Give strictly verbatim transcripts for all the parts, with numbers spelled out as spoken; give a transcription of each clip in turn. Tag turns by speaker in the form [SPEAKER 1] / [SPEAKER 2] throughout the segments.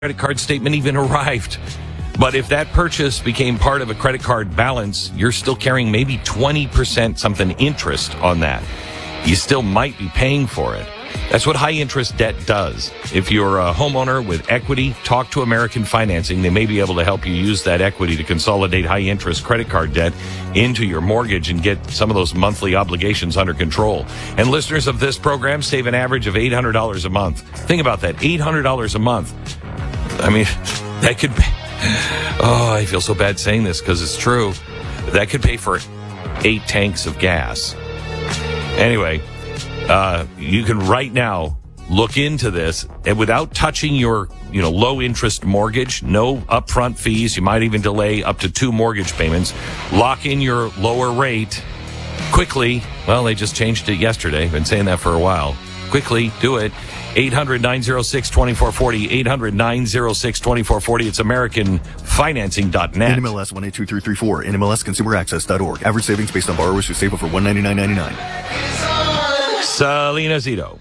[SPEAKER 1] credit card statement even arrived. But if that purchase became part of a credit card balance, you're still carrying maybe twenty percent something interest on that. You still might be paying for it. That's what high interest debt does. If you're a homeowner with equity, talk to American Financing. They may be able to help you use that equity to consolidate high interest credit card debt into your mortgage and get some of those monthly obligations under control. And listeners of this program save an average of eight hundred dollars a month. Think about that, eight hundred dollars a month. I mean, that could be, oh, I feel so bad saying this because it's true. That could pay for eight tanks of gas. Anyway, uh, you can right now look into this and without touching your, you know, low interest mortgage, no upfront fees. You might even delay up to two mortgage payments. Lock in your lower rate quickly. Well, they just changed it yesterday. Been saying that for a while. Quickly do it. eight hundred, nine oh six, two four four oh. eight hundred, nine oh six, two four four oh. It's American Financing dot net.
[SPEAKER 2] N M L S one eight two three three four. N M L S consumer access dot org. Average savings based on borrowers who save over one hundred ninety-nine dollars and ninety-nine cents.
[SPEAKER 1] Salina Zito.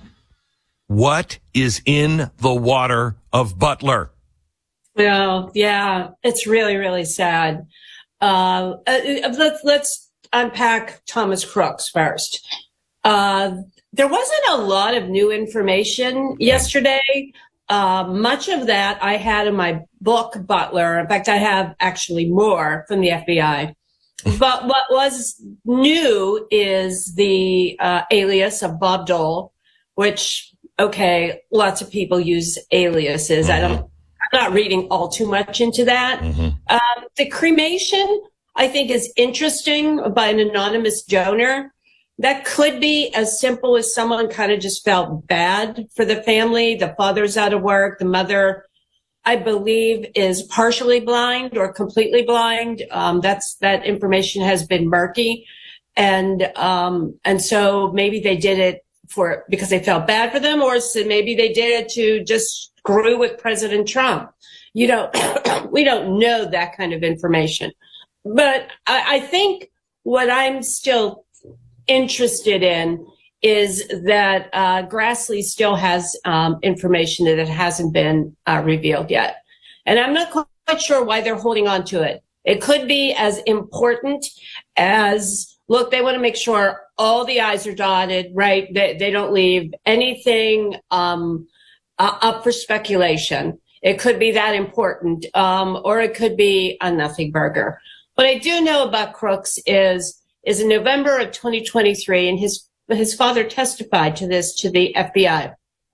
[SPEAKER 1] What is in the water of Butler?
[SPEAKER 3] Well, yeah, it's really, really sad. Uh, let's, let's unpack Thomas Crooks first. Uh, there wasn't a lot of new information yesterday. Uh, much of that I had in my book, Butler. In fact, I have actually more from the F B I. But what was new is the uh, alias of Bob Dole, which, okay, lots of people use aliases. Mm-hmm. I don't, I'm not reading all too much into that. Mm-hmm. Um, the cremation, I think, is interesting by an anonymous donor. That could be as simple as someone kind of just felt bad for the family. The father's out of work. The mother, I believe, is partially blind or completely blind. Um, that's, that information has been murky. And, um, and so maybe they did it for, because they felt bad for them, or so maybe they did it to just screw with President Trump. You don't, we don't know that kind of information. But I, I think what I'm still interested in is that uh, Grassley still has um, information that hasn't been uh, revealed yet. And I'm not quite sure why they're holding on to it. It could be as important as, look, they want to make sure all the I's are dotted, right? They, they don't leave anything um, uh, up for speculation. It could be that important, um, or it could be a nothing burger. What I do know about Crooks is is in November of twenty twenty-three, and his his father testified to this to the F B I.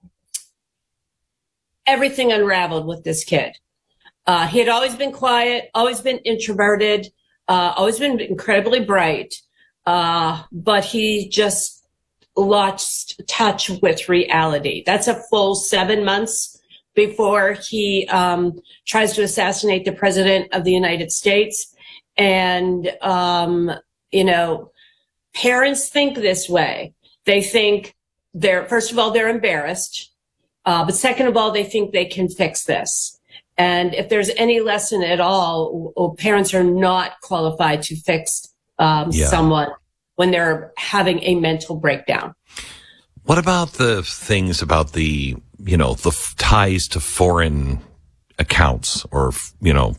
[SPEAKER 3] Everything unraveled with this kid. Uh, he had always been quiet, always been introverted, uh, always been incredibly bright, uh, but he just lost touch with reality. That's a full seven months before he um, tries to assassinate the president of the United States. And um you know, parents think this way. They think they're, first of all, they're embarrassed. Uh, but second of all, they think they can fix this. And if there's any lesson at all, well, parents are not qualified to fix um, yeah. someone when they're having a mental breakdown.
[SPEAKER 1] What about the things about the, you know, the f- ties to foreign accounts or, you know,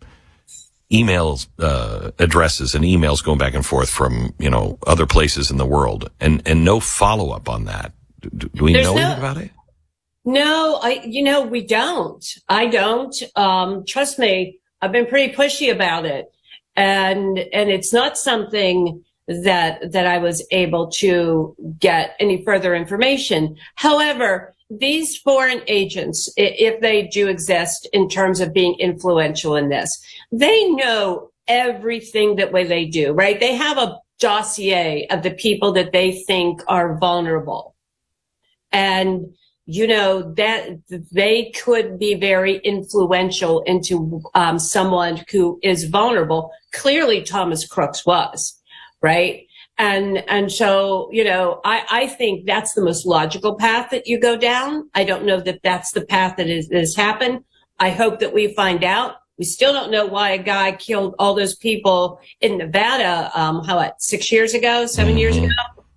[SPEAKER 1] emails, uh, addresses and emails going back and forth from, you know, other places in the world and, and no follow up on that. Do, do we There's know no, anything about it?
[SPEAKER 3] No, I, you know, we don't. I don't. Um, trust me, I've been pretty pushy about it. And, and it's not something that, that I was able to get any further information. However, these foreign agents, if they do exist in terms of being influential in this, they know everything that way they do, right? They have a dossier of the people that they think are vulnerable. And, you know, that they could be very influential into um, someone who is vulnerable. Clearly, Thomas Crooks was, right? And, and so, you know, I, I think that's the most logical path that you go down. I don't know that that's the path that, is, that has happened. I hope that we find out. We still don't know why a guy killed all those people in Nevada, um, how, what, six years ago, seven mm-hmm. years ago?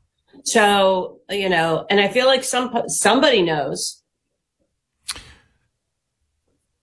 [SPEAKER 3] So, you know, and I feel like some, somebody knows.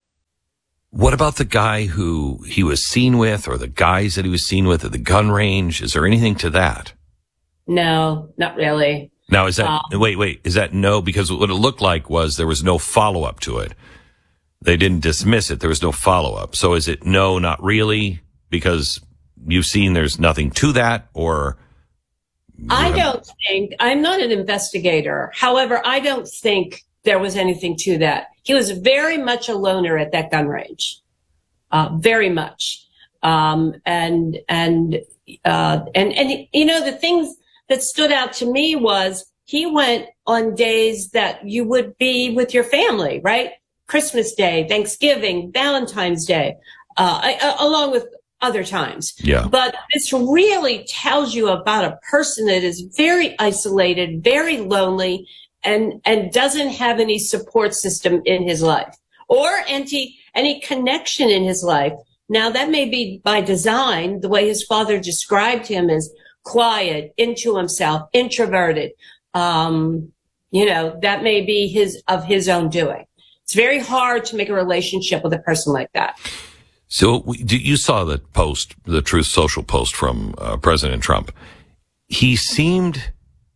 [SPEAKER 1] what about the guy who he was seen with, or the guys that he was seen with at the gun range? Is there anything to that?
[SPEAKER 3] No, not really.
[SPEAKER 1] Now, is that,
[SPEAKER 3] Um,
[SPEAKER 1] wait, wait, is that no? Because what it looked like was there was no follow-up to it. They didn't dismiss it. There was no follow-up. So is it no, not really? Because you've seen there's nothing to that, or?
[SPEAKER 3] I don't think, I'm not an investigator. However, I don't think there was anything to that. He was very much a loner at that gun range. Uh, very much. Um, and, and, uh, and, and, you know, the things that stood out to me was he went on days that you would be with your family, right? Christmas Day, Thanksgiving, Valentine's Day, uh, I, uh, along with other times.
[SPEAKER 1] Yeah.
[SPEAKER 3] But this really tells you about a person that is very isolated, very lonely, and, and doesn't have any support system in his life or any, any connection in his life. Now, that may be by design, the way his father described him as quiet, into himself, introverted. Um, you know, that may be his, of his own doing. It's very hard to make a relationship with a person like that.
[SPEAKER 1] So we- do- you saw the post, the Truth Social post from uh, President Trump. He seemed,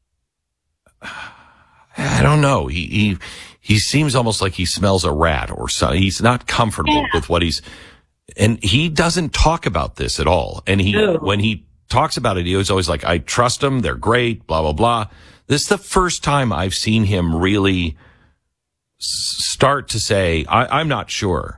[SPEAKER 1] I don't know, he, he, he seems almost like he smells a rat or something. He's not comfortable
[SPEAKER 3] Yeah.
[SPEAKER 1] with what he's, and he doesn't talk about this at all. And he,
[SPEAKER 3] No.
[SPEAKER 1] when he talks about it, he was always like, I trust them. They're great, blah, blah, blah. This is the first time I've seen him really s- start to say, I, I'm not sure.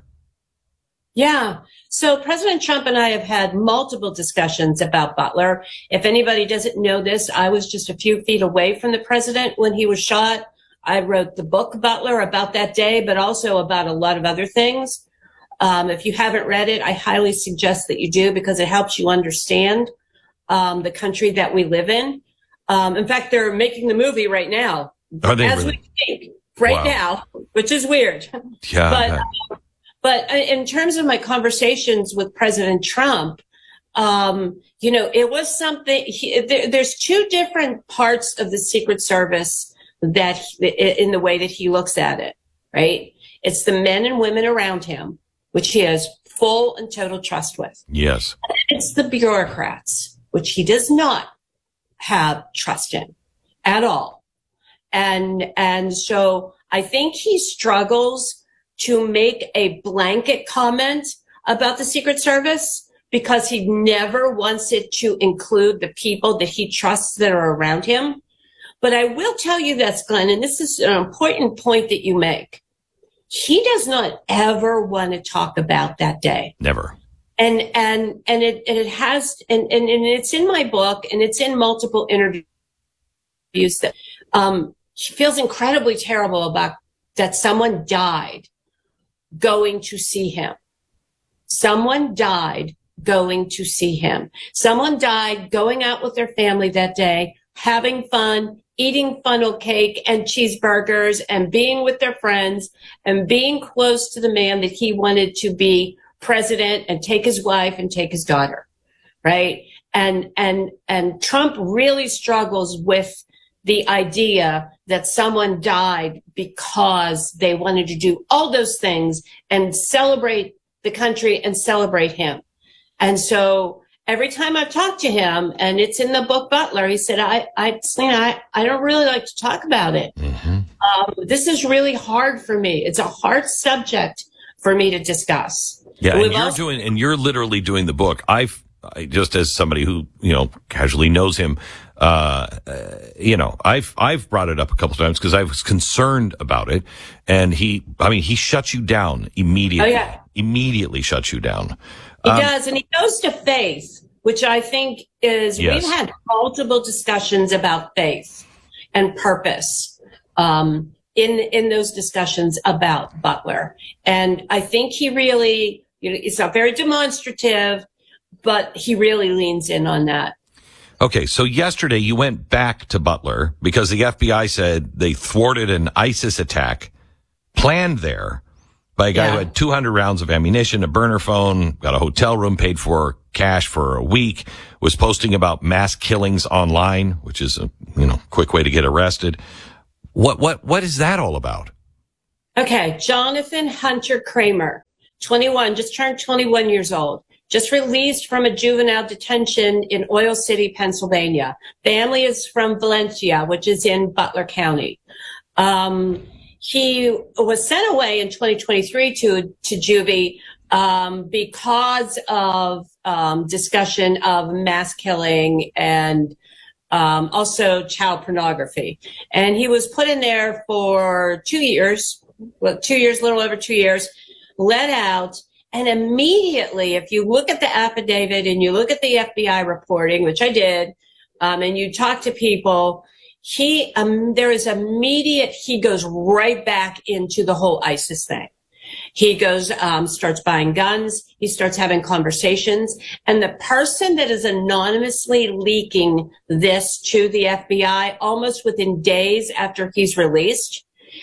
[SPEAKER 3] Yeah. So President Trump and I have had multiple discussions about Butler. If anybody doesn't know this, I was just a few feet away from the president when he was shot. I wrote the book Butler about that day, but also about a lot of other things. Um, if you haven't read it, I highly suggest that you do because it helps you understand um, the country that we live in. Um, in fact, they're making the movie right now,
[SPEAKER 1] Are they
[SPEAKER 3] as
[SPEAKER 1] really?
[SPEAKER 3] we speak, right
[SPEAKER 1] Wow.
[SPEAKER 3] now, which is weird.
[SPEAKER 1] Yeah.
[SPEAKER 3] But But in terms of my conversations with President Trump, um, you know, it was something, he, there, there's two different parts of the Secret Service that he, in the way that he looks at it, right? It's the men and women around him, which he has full and total trust with.
[SPEAKER 1] yes.
[SPEAKER 3] It's the bureaucrats, which he does not have trust in at all. And, and so I think he struggles to make a blanket comment about the Secret Service because he never wants it to include the people that he trusts that are around him. But I will tell you this, Glenn, and this is an important point that you make. He does not ever want to talk about that day.
[SPEAKER 1] Never.
[SPEAKER 3] And, and, and it, and it has, and, and, and it's in my book and it's in multiple interviews that, um, he feels incredibly terrible about that someone died going to see him. Someone died going to see him. Someone died going out with their family that day, having fun, eating funnel cake and cheeseburgers and being with their friends and being close to the man that he wanted to be president and take his wife and take his daughter. Right. And, and, and Trump really struggles with the idea that someone died because they wanted to do all those things and celebrate the country and celebrate him. And so every time I've talked to him, and it's in the book Butler, he said, I, I, Selena, I, I don't really like to talk about it.
[SPEAKER 1] Mm-hmm.
[SPEAKER 3] Um, this is really hard for me. It's a hard subject for me to discuss.
[SPEAKER 1] Yeah, and
[SPEAKER 3] We've
[SPEAKER 1] you're
[SPEAKER 3] also-
[SPEAKER 1] doing, and you're literally doing the book. I've, I, just as somebody who, you know, casually knows him, uh, uh you know, I've, I've brought it up a couple times because I was concerned about it. And he, I mean, he shuts you down immediately.
[SPEAKER 3] Oh, yeah.
[SPEAKER 1] Immediately shuts you down.
[SPEAKER 3] He
[SPEAKER 1] Um,
[SPEAKER 3] does, and he goes to faith, which I think is,
[SPEAKER 1] Yes.
[SPEAKER 3] we've had multiple discussions about faith and purpose um, in in those discussions about Butler. And I think he really, you know, it's not very demonstrative, but he really leans in on that.
[SPEAKER 1] Okay, so yesterday you went back to Butler because the F B I said they thwarted an ISIS attack planned there by a guy
[SPEAKER 3] Yeah.
[SPEAKER 1] who had two hundred rounds of ammunition, a burner phone, got a hotel room paid for cash for a week, was posting about mass killings online, which is a, you know, quick way to get arrested. What, what, what is that all about?
[SPEAKER 3] Okay, Jonathan Hunter Kramer. twenty-one, just turned twenty-one years old, just released from a juvenile detention in Oil City, Pennsylvania. Family is from Valencia, which is in Butler County. Um, he was sent away in twenty twenty-three to, to juvie, um, because of, um, discussion of mass killing and, um, also child pornography. And he was put in there for two years, well, two years, a little over two years, let out. And immediately, if you look at the affidavit and you look at the F B I reporting, which I did, um, and you talk to people, he, um, there is immediate, he goes right back into the whole ISIS thing. He goes, um, starts buying guns. He starts having conversations. And the person that is anonymously leaking this to the F B I almost within days after he's released,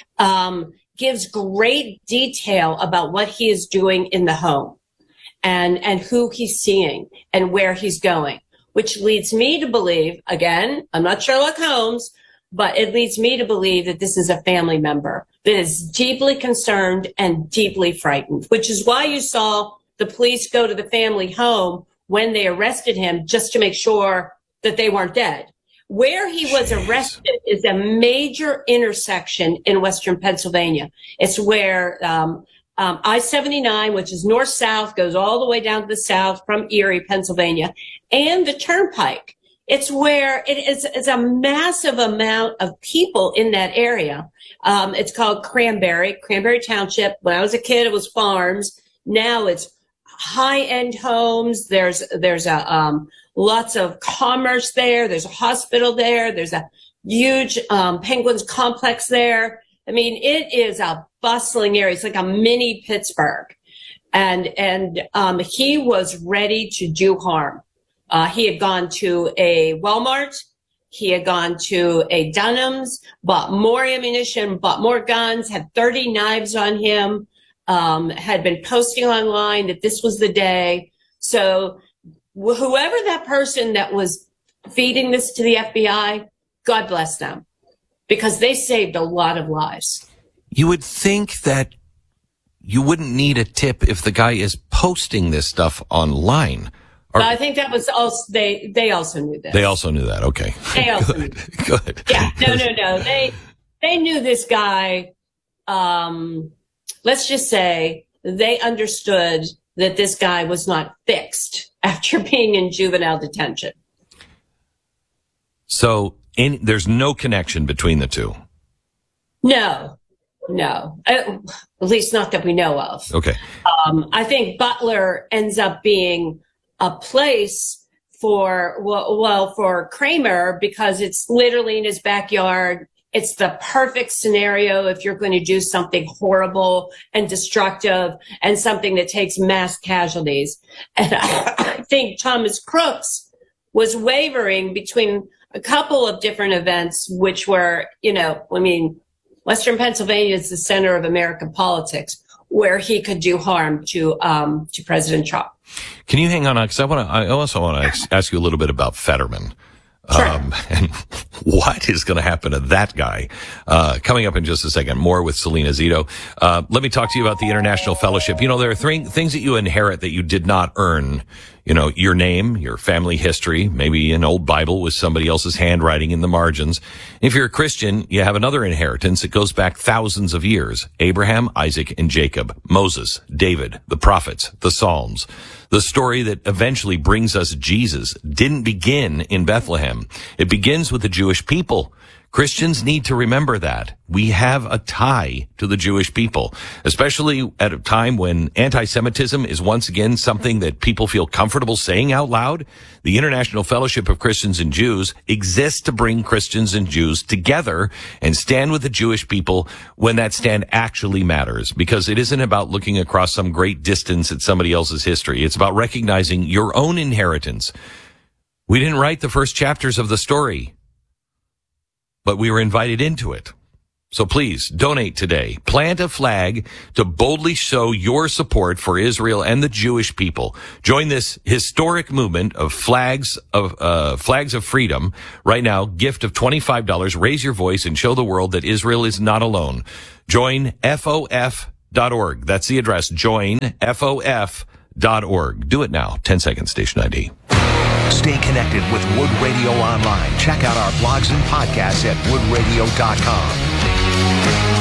[SPEAKER 3] um, gives great detail about what he is doing in the home and, and who he's seeing and where he's going, which leads me to believe, again, I'm not Sherlock Holmes, but it leads me to believe that this is a family member that is deeply concerned and deeply frightened, which is why you saw the police go to the family home when they arrested him just to make sure that they weren't dead. Where he was arrested is a major intersection in Western Pennsylvania. It's where um, um, I seventy-nine, which is north-south, goes all the way down to the south from Erie, Pennsylvania, and the Turnpike. It's where it is it's a massive amount of people in that area. Um, it's called Cranberry, Cranberry Township. When I was a kid, it was farms. Now it's high-end homes. There's there's a um, lots of commerce there. There's a hospital there. There's a huge um, Penguins complex there. I mean, it is a bustling area. It's like a mini Pittsburgh. And and um, he was ready to do harm. Uh, he had gone to a Walmart. He had gone to a Dunham's, bought more ammunition, bought more guns, had thirty knives on him, um, had been posting online that this was the day. So whoever that person that was feeding this to the F B I, God bless them, because they saved a lot of lives.
[SPEAKER 1] You would think that you wouldn't need a tip if the guy is posting this stuff online. Or,
[SPEAKER 3] I think that was also, they, they also knew that.
[SPEAKER 1] They also knew that. Okay.
[SPEAKER 3] They also
[SPEAKER 1] good,
[SPEAKER 3] knew that.
[SPEAKER 1] Good.
[SPEAKER 3] Yeah. No, no, no. They, they knew this guy. Um, let's just say they understood that this guy was not fixed after being in juvenile detention.
[SPEAKER 1] So in, there's no connection between the two.
[SPEAKER 3] No, no, at least not that we know of.
[SPEAKER 1] Okay.
[SPEAKER 3] Um, I think Butler ends up being a place for, well, well, for Kramer, because it's literally in his backyard. It's the perfect scenario if you're going to do something horrible and destructive and something that takes mass casualties. And I, I think Thomas Crooks was wavering between a couple of different events, which were, you know, I mean, Western Pennsylvania is the center of American politics, where he could do harm to um, to President Trump.
[SPEAKER 1] Can you hang on? Because I want to. I also want to ask you a little bit about Fetterman.
[SPEAKER 3] Sure.
[SPEAKER 1] Um, and what is going to happen to that guy? Uh, coming up in just a second, more with Selena Zito. Uh, let me talk to you about the International Fellowship. You know, there are three things that you inherit that you did not earn. You know, your name, your family history, maybe an old Bible with somebody else's handwriting in the margins. If you're a Christian, you have another inheritance that goes back thousands of years. Abraham, Isaac, and Jacob, Moses, David, the prophets, the Psalms. The story that eventually brings us Jesus didn't begin in Bethlehem. It begins with the Jewish people. Christians need to remember that. We have a tie to the Jewish people, especially at a time when anti-Semitism is once again something that people feel comfortable saying out loud. The International Fellowship of Christians and Jews exists to bring Christians and Jews together and stand with the Jewish people when that stand actually matters, because it isn't about looking across some great distance at somebody else's history. It's about recognizing your own inheritance. We didn't write the first chapters of the story, but we were invited into it. So please donate today. Plant a flag to boldly show your support for Israel and the Jewish people. Join this historic movement of flags of uh flags of freedom. Right now, gift of twenty-five dollars. Raise your voice and show the world that Israel is not alone. Join F O F dot org. That's the address, join F O F dot org. Do it now. ten seconds, station I D.
[SPEAKER 4] Stay connected with Wood Radio online. Check out our blogs and podcasts at wood radio dot com.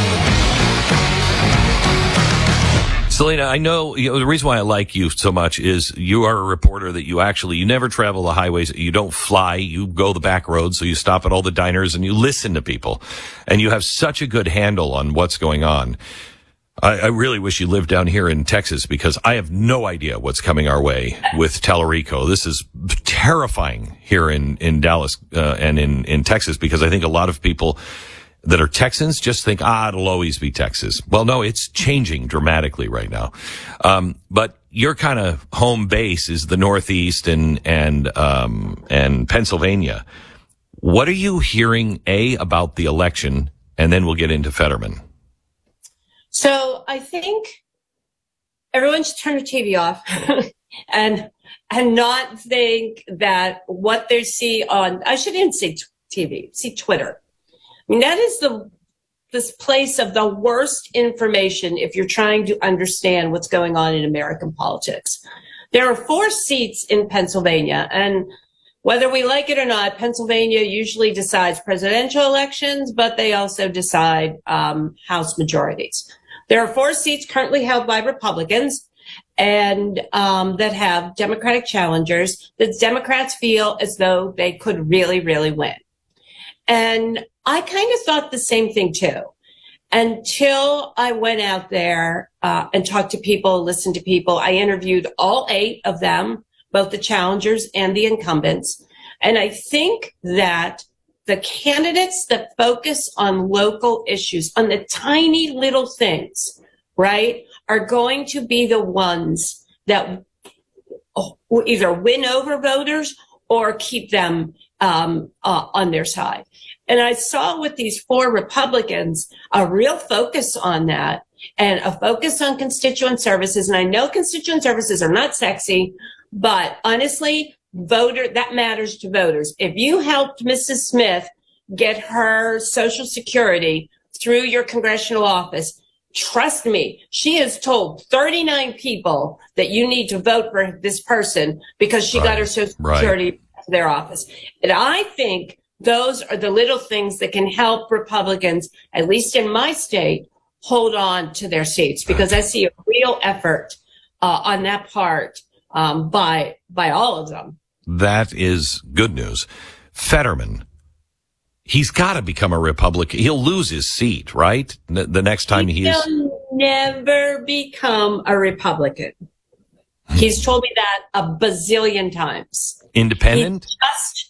[SPEAKER 1] Selena, I know, you know, the reason why I like you so much is you are a reporter that you actually, you never travel the highways. You don't fly. You go the back roads. So you stop at all the diners and you listen to people, and you have such a good handle on what's going on. I, I really wish you lived down here in Texas, because I have no idea what's coming our way with Tellurico. This is terrifying here in, in Dallas, uh, and in, in Texas, because I think a lot of people that are Texans just think, ah, it'll always be Texas. Well, no, it's changing dramatically right now. Um, but your kind of home base is the Northeast and, and, um, and Pennsylvania. What are you hearing, A, about the election? And then we'll get into Fetterman.
[SPEAKER 3] So I think everyone should turn their T V off and, and not think that what they see on, I shouldn't say T V, see Twitter. I mean, that is the this place of the worst information if you're trying to understand what's going on in American politics. There are four seats in Pennsylvania, and whether we like it or not, Pennsylvania usually decides presidential elections, but they also decide um, House majorities. There are four seats currently held by Republicans, and um, that have Democratic challengers that Democrats feel as though they could really, really win. And I kind of thought the same thing too, until I went out there uh, and talked to people, listened to people. I interviewed all eight of them, both the challengers and the incumbents. And I think that the candidates that focus on local issues, on the tiny little things, right, are going to be the ones that will either win over voters or keep them um, uh, on their side. And I saw with these four Republicans a real focus on that, and a focus on constituent services. And I know constituent services are not sexy, but honestly, voter, that matters to voters. If you helped Missus Smith get her Social Security through your congressional office, trust me, she has told thirty-nine people that you need to vote for this person because she
[SPEAKER 1] right.
[SPEAKER 3] got her Social
[SPEAKER 1] right.
[SPEAKER 3] Security to their office. And I think those are the little things that can help Republicans, at least in my state, hold on to their seats, because I see a real effort uh, on that part um, by by all of them.
[SPEAKER 1] That is good news. Fetterman, he's got to become a Republican. He'll lose his seat, right? N- the next time
[SPEAKER 3] he
[SPEAKER 1] he's...
[SPEAKER 3] He'll never become a Republican. He's told me that a bazillion times.
[SPEAKER 1] Independent?
[SPEAKER 3] He just...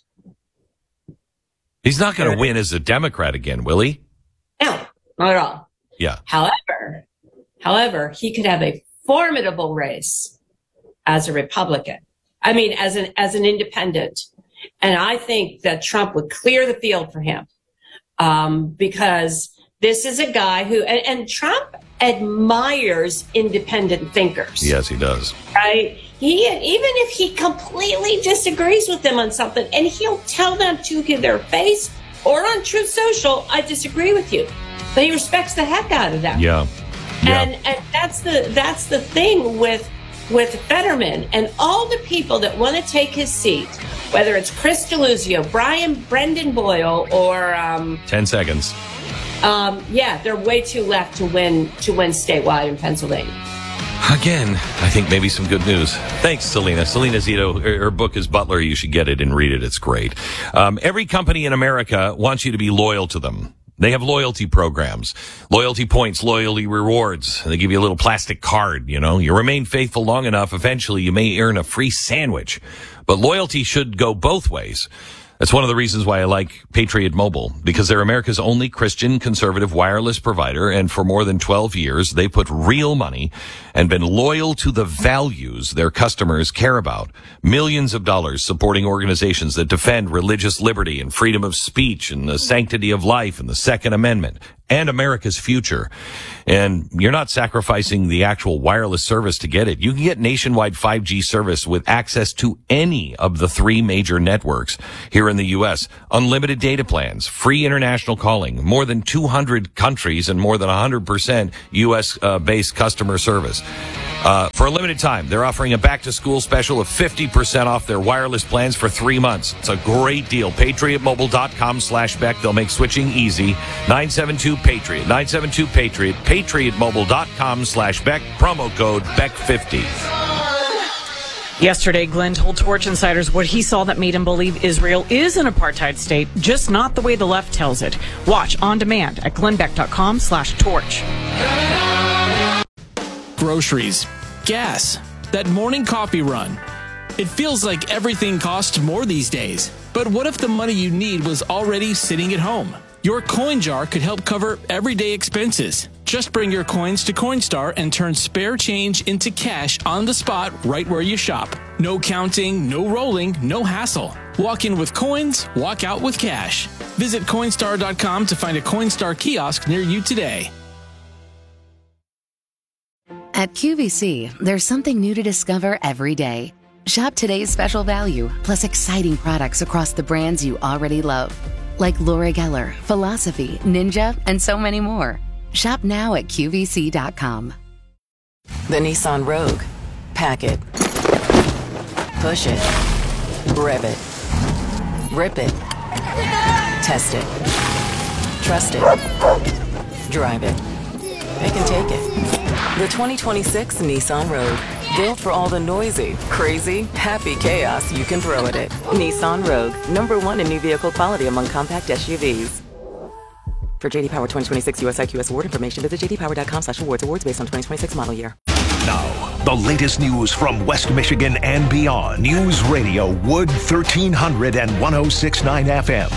[SPEAKER 1] He's not going to win as a Democrat again, will he?
[SPEAKER 3] No, not at all.
[SPEAKER 1] Yeah.
[SPEAKER 3] However, however, he could have a formidable race as a Republican. I mean, as an as an independent. And I think that Trump would clear the field for him, um, because this is a guy who, and, and Trump admires independent thinkers.
[SPEAKER 1] Yes, he does.
[SPEAKER 3] Right? He, even if he completely disagrees with them on something, and he'll tell them to their face or on Truth Social, I disagree with you. But he respects the heck out of them.
[SPEAKER 1] Yeah. yeah.
[SPEAKER 3] And and that's the that's the thing with with Fetterman and all the people that want to take his seat, whether it's Chris Deluzio, Brian Brendan Boyle, or um,
[SPEAKER 1] ten seconds.
[SPEAKER 3] Um, yeah, they're way too left to win to win statewide in Pennsylvania.
[SPEAKER 1] Again, I think maybe some good news. Thanks, Selena. Selena Zito, her, her book is Butler. You should get it and read it. It's great. Um, every company in America wants you to be loyal to them. They have loyalty programs, loyalty points, loyalty rewards. They give you a little plastic card, you know. You remain faithful long enough, eventually you may earn a free sandwich. But loyalty should go both ways. That's one of the reasons why I like Patriot Mobile, because they're America's only Christian conservative wireless provider, and for more than twelve years, they put real money and been loyal to the values their customers care about. Millions of dollars supporting organizations that defend religious liberty and freedom of speech and the sanctity of life and the Second Amendment. and America's future. And you're not sacrificing the actual wireless service to get it. You can get nationwide five G service with access to any of the three major networks here in the U S. Unlimited data plans, free international calling, more than two hundred countries, and more than one hundred percent U S uh, based customer service. Uh, for a limited time, they're offering a back-to-school special of fifty percent off their wireless plans for three months. It's a great deal. PatriotMobile.com slash Beck. They'll make switching easy. nine seven two Patriot. nine seven two Patriot. PatriotMobile.com slash Beck. Promo code Beck fifty.
[SPEAKER 5] Yesterday, Glenn told Torch insiders what he saw that made him believe Israel is an apartheid state, just not the way the left tells it. Watch on demand at glennbeck.com slash torch.
[SPEAKER 6] Groceries, gas, that morning coffee run. It feels like everything costs more these days. But what if the money you need was already sitting at home? Your coin jar could help cover everyday expenses. Just bring your coins to Coinstar and turn spare change into cash on the spot right where you shop. No counting, no rolling, no hassle. Walk in with coins, walk out with cash. Visit Coinstar dot com to find a Coinstar kiosk near you today.
[SPEAKER 7] At Q V C, there's something new to discover every day. Shop today's special value, plus exciting products across the brands you already love, like Laura Geller, Philosophy, Ninja, and so many more. Shop now at Q V C dot com.
[SPEAKER 8] The Nissan Rogue. Pack it. Push it. Rev it. Rip it. Test it. Trust it. Drive it. It can take it. The twenty twenty-six Nissan Rogue. Built for all the noisy, crazy, happy chaos you can throw at it. Nissan Rogue. Number one in new vehicle quality among compact S U Vs. For J D Power twenty twenty-six U S I Q S award information, visit j d power dot com slash awards. Awards based on twenty twenty-six model year.
[SPEAKER 4] Now, the latest news from West Michigan and beyond. News Radio Wood thirteen hundred and one oh six point nine F M.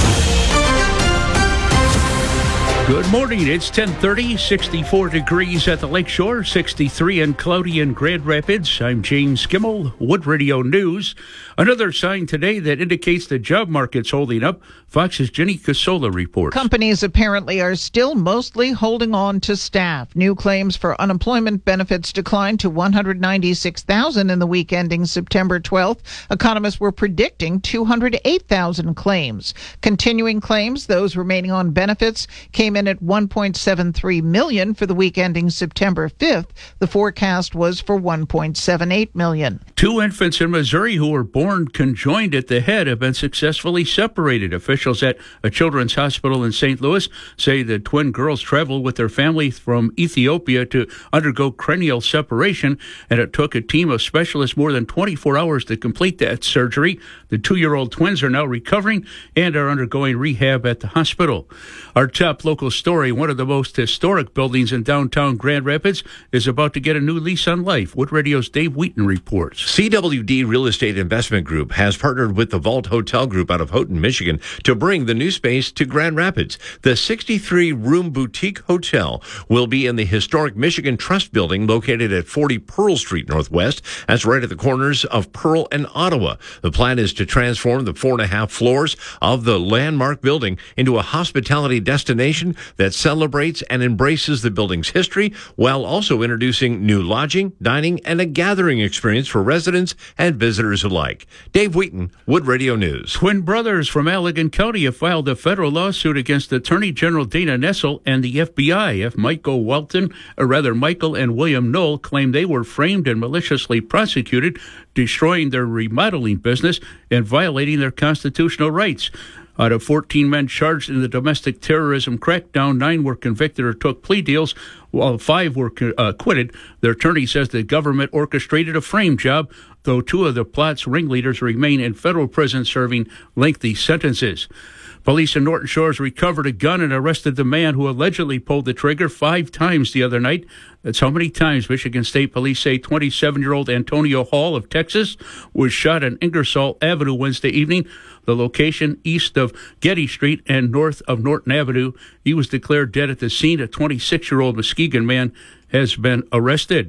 [SPEAKER 9] Good morning. It's ten thirty, sixty-four degrees at the Lakeshore, sixty-three and cloudy in Grand Rapids. I'm James Skimmel, Wood Radio News. Another sign today that indicates the job market's holding up. Fox's Jenny Casola reports.
[SPEAKER 10] Companies apparently are still mostly holding on to staff. New claims for unemployment benefits declined to one hundred ninety-six thousand in the week ending September twelfth. Economists were predicting two hundred eight thousand claims. Continuing claims, those remaining on benefits, came in at one point seven three million for the week ending September fifth. The forecast was for one point seven eight million.
[SPEAKER 9] Two infants in Missouri who were born conjoined at the head have been successfully separated. Officials at a children's hospital in Saint Louis say the twin girls traveled with their family from Ethiopia to undergo cranial separation, and it took a team of specialists more than twenty-four hours to complete that surgery. The two-year-old twins are now recovering and are undergoing rehab at the hospital. Our top local story, one of the most historic buildings in downtown Grand Rapids, is about to get a new lease on life. Wood Radio's Dave Wheaton reports.
[SPEAKER 11] C W D Real Estate Investment Group has partnered with the Vault Hotel Group out of Houghton, Michigan, to bring the new space to Grand Rapids. The sixty-three room boutique hotel will be in the historic Michigan Trust Building located at forty Pearl Street Northwest. That's right at the corners of Pearl and Ottawa. The plan is to transform the four and a half floors of the landmark building into a hospitality destination that celebrates and embraces the building's history while also introducing new lodging, dining, and a gathering experience for residents and visitors alike. Dave Wheaton, Wood Radio News.
[SPEAKER 9] Twin brothers from Allegan County have filed a federal lawsuit against Attorney General Dana Nessel and the F B I. If Michael Welton, or rather Michael and William Knoll, claim they were framed and maliciously prosecuted, destroying their remodeling business and violating their constitutional rights. Out of fourteen men charged in the domestic terrorism crackdown, nine were convicted or took plea deals, while five were uh, acquitted. Their attorney says the government orchestrated a frame job, though two of the plot's ringleaders remain in federal prison serving lengthy sentences. Police in Norton Shores recovered a gun and arrested the man who allegedly pulled the trigger five times the other night. That's how many times Michigan State Police say twenty-seven-year-old Antonio Hall of Texas was shot on Ingersoll Avenue Wednesday evening, the location east of Getty Street and north of Norton Avenue. He was declared dead at the scene. A twenty-six-year-old Muskegon man has been arrested.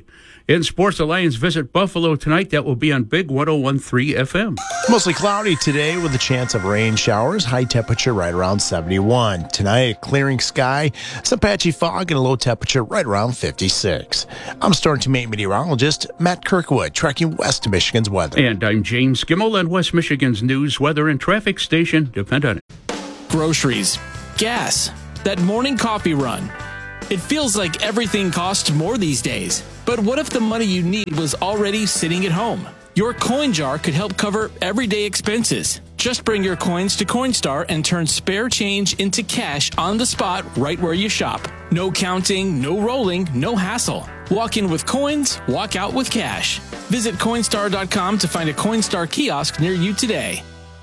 [SPEAKER 9] In sports, the Lions visit Buffalo tonight. That will be on Big one oh one point three F M.
[SPEAKER 12] Mostly cloudy today with a chance of rain showers. High temperature right around seventy-one. Tonight, clearing sky, some patchy fog, and a low temperature right around fifty-six. I'm Storm Team eight meteorologist Matt Kirkwood, tracking west to Michigan's weather.
[SPEAKER 9] And I'm James Gimmel, and West Michigan's news, weather, and traffic station depend on it.
[SPEAKER 6] Groceries, gas, that morning coffee run. It feels like everything costs more these days. But what if the money you need was already sitting at home? Your coin jar could help cover everyday expenses. Just bring your coins to Coinstar and turn spare change into cash on the spot right where you shop. No counting, no rolling, no hassle. Walk in with coins, walk out with cash. Visit Coinstar dot com to find a Coinstar kiosk near you today.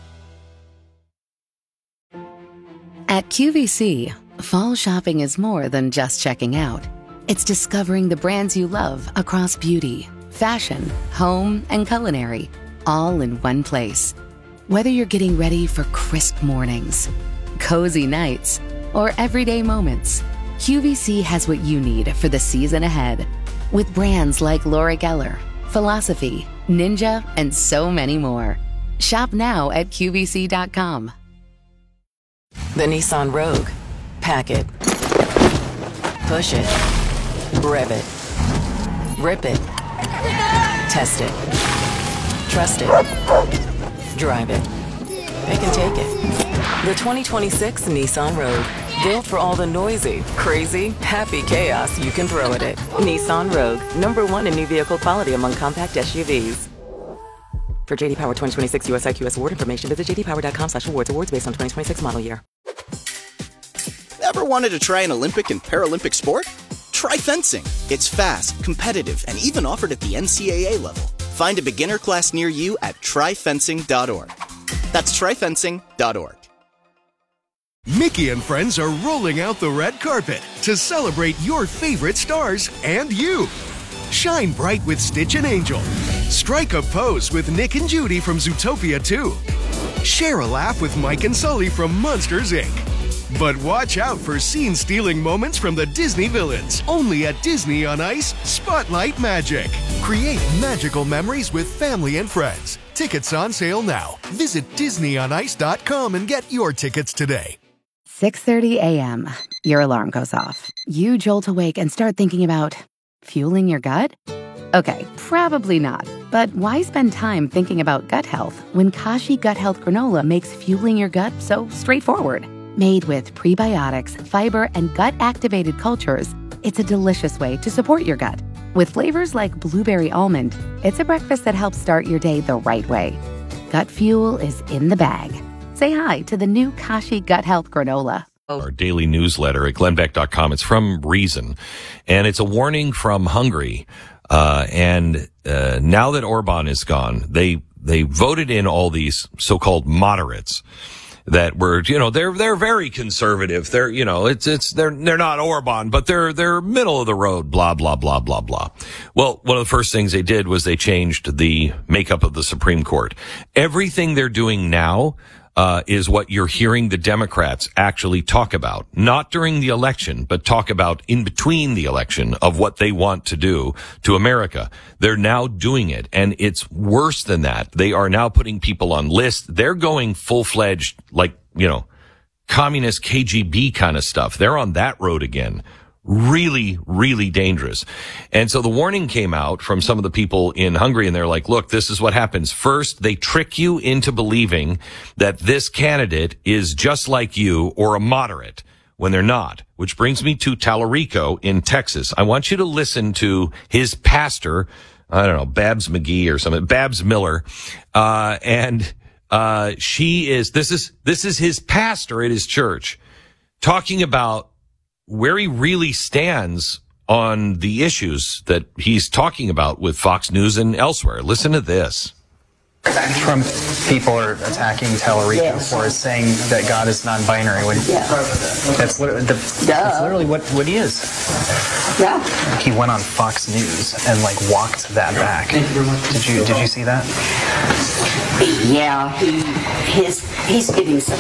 [SPEAKER 7] At Q V C, fall shopping is more than just checking out. It's discovering the brands you love across beauty, fashion, home, and culinary, all in one place. Whether you're getting ready for crisp mornings, cozy nights, or everyday moments, Q V C has what you need for the season ahead. With brands like Laura Geller, Philosophy, Ninja, and so many more. Shop now at Q V C dot com.
[SPEAKER 8] The Nissan Rogue. Pack it. Push it. Rev it. Rip it. Test it. Trust it. Drive it. They can take it. The twenty twenty-six Nissan Rogue. Built for all the noisy, crazy, happy chaos you can throw at it. Nissan Rogue. Number one in new vehicle quality among compact S U Vs. For J D Power twenty twenty-six U S I Q S award information, visit j d power dot com slash awards. Awards based on twenty twenty-six model year.
[SPEAKER 13] Ever wanted to try an Olympic and Paralympic sport? Try fencing. It's fast, competitive, and even offered at the N C double A level. Find a beginner class near you at try fencing dot org. That's try fencing dot org.
[SPEAKER 14] Mickey and friends are rolling out the red carpet to celebrate your favorite stars and you. Shine bright with Stitch and Angel. Strike a pose with Nick and Judy from Zootopia two. Share a laugh with Mike and Sully from Monsters, Incorporated. But watch out for scene-stealing moments from the Disney villains. Only at Disney on Ice, Spotlight Magic. Create magical memories with family and friends. Tickets on sale now. Visit disney on ice dot com and get your tickets today.
[SPEAKER 7] six thirty a.m. Your alarm goes off. You jolt awake and start thinking about fueling your gut? Okay, probably not. But why spend time thinking about gut health when Kashi Gut Health Granola makes fueling your gut so straightforward? Made with prebiotics, fiber, and gut-activated cultures, it's a delicious way to support your gut. With flavors like blueberry almond, it's a breakfast that helps start your day the right way. Gut fuel is in the bag. Say hi to the new Kashi Gut Health Granola.
[SPEAKER 1] Our daily newsletter at glenn beck dot com. It's from Reason, and it's a warning from Hungary. Uh, and uh, now that Orban is gone, they they voted in all these so-called moderates that were, you know, they're they're very conservative. They're, you know, it's it's they're they're not Orban, but they're they're middle of the road. Blah blah blah blah blah. Well, one of the first things they did was they changed the makeup of the Supreme Court. Everything they're doing now uh is what you're hearing the Democrats actually talk about, not during the election, but talk about in between the election of what they want to do to America. They're now doing it, and it's worse than that. They are now putting people on lists. They're going full-fledged, like, you know, communist K G B kind of stuff. They're on that road again. Really, really dangerous. And so the warning came out from some of the people in Hungary, and they're like, look, this is what happens. First, they trick you into believing that this candidate is just like you or a moderate when they're not, which brings me to Tallarico in Texas. I want you to listen to his pastor, I don't know, Babs McGee or something, Babs Miller, uh, and uh, she is, this is, this is his pastor at his church talking about where he really stands on the issues that he's talking about with Fox News and elsewhere. Listen to this.
[SPEAKER 15] Trump people are attacking Tallarico yes. for saying that God is non-binary. When yeah. that's, li- the, that's literally what, what he is. Yeah. He went on Fox News and like walked that back. Did you did you see that?
[SPEAKER 16] Yeah, he his he's giving some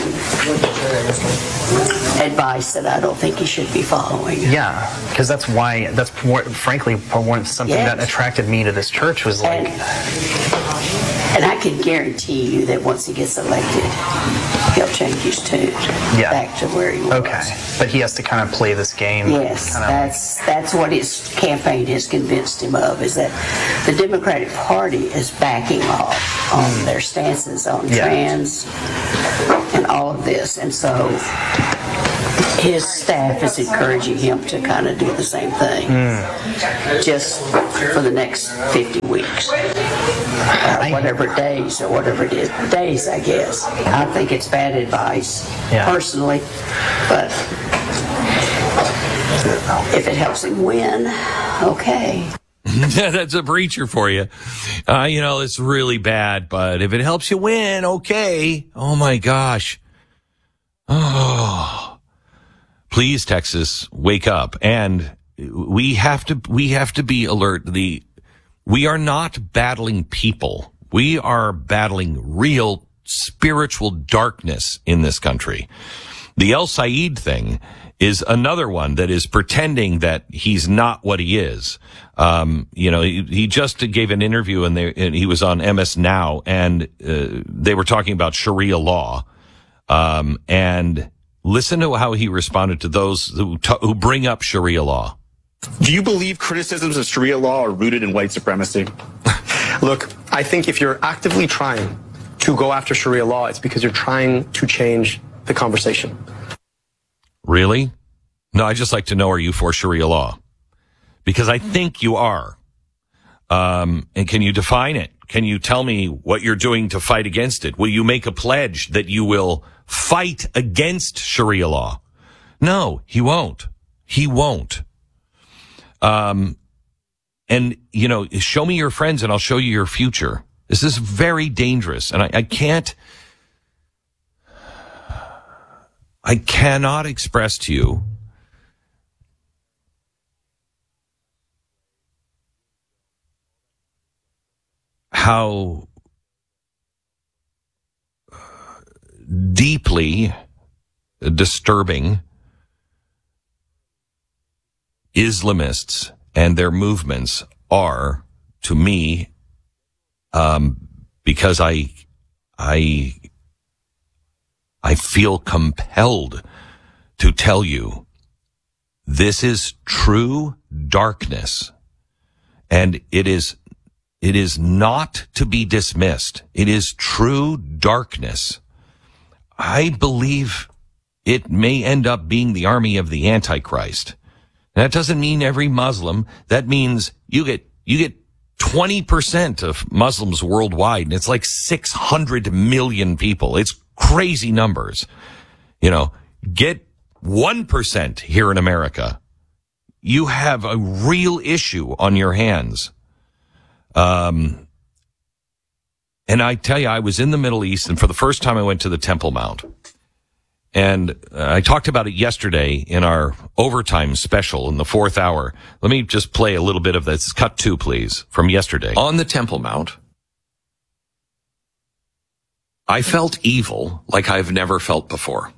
[SPEAKER 16] advice that I don't think he should be following.
[SPEAKER 15] Yeah, because that's why, that's more, frankly, one, something
[SPEAKER 16] Yes.
[SPEAKER 15] that attracted me to this church was like...
[SPEAKER 16] And, and I can guarantee you that once he gets elected, he'll change his tune
[SPEAKER 15] Yeah.
[SPEAKER 16] back to where he was.
[SPEAKER 15] Okay, but he has to kind of play this game.
[SPEAKER 16] Yes,
[SPEAKER 15] kind of
[SPEAKER 16] that's that's what his campaign has convinced him of, is that the Democratic Party is backing off on
[SPEAKER 15] Mm.
[SPEAKER 16] their stances on
[SPEAKER 15] Yeah.
[SPEAKER 16] trans and all of this. And so his staff is encouraging him to kind of do the same thing, just for the next fifty weeks. Or whatever days, or whatever it is. Days, I guess. I think it's bad advice,
[SPEAKER 15] Yeah.
[SPEAKER 16] personally, but if it helps him win, okay.
[SPEAKER 1] That's a preacher for you. Uh, you know, it's really bad, but if it helps you win, okay. Oh my gosh. Oh, please, Texas, wake up. And we have to, we have to be alert. The, we are not battling people. We are battling real spiritual darkness in this country. The El Said thing is another one that is pretending that he's not what he is. Um, you know, he, he just gave an interview and, they, and he was on M S Now, and uh, they were talking about Sharia law. Um, and listen to how he responded to those who, t- who bring up Sharia law.
[SPEAKER 17] Do you believe criticisms of Sharia law are rooted in white supremacy? Look, I think if you're actively trying to go after Sharia law, it's because you're trying to change the conversation.
[SPEAKER 1] Really? No, I just like to know, are you for Sharia law? Because I think you are. Um, and can you define it? Can you tell me what you're doing to fight against it? Will you make a pledge that you will fight against Sharia law? No, he won't. He won't. Um, and, you know, show me your friends and I'll show you your future. This is very dangerous. And I, I can't, I cannot express to you how deeply disturbing Islamists and their movements are to me, um, because I, I, I feel compelled to tell you this is true darkness, and it is, it is not to be dismissed. It is true darkness. I believe it may end up being the army of the Antichrist. That doesn't mean every Muslim. That means you get, you get twenty percent of Muslims worldwide, and it's like six hundred million people. It's crazy numbers. You know, get one percent here in America. You have a real issue on your hands. Um, and I tell you, I was in the Middle East, and for the first time I went to the Temple Mount. And uh, I talked about it yesterday in our overtime special in the fourth hour. Let me just play a little bit of this. Cut two, please, from yesterday. On the Temple Mount, I felt evil like I've never felt before.